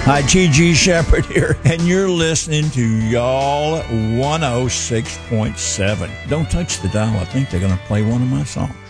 Hi, T.G. Shepherd here, and you're listening to Y'all 106.7. Don't touch the dial. I think they're going to play one of my songs.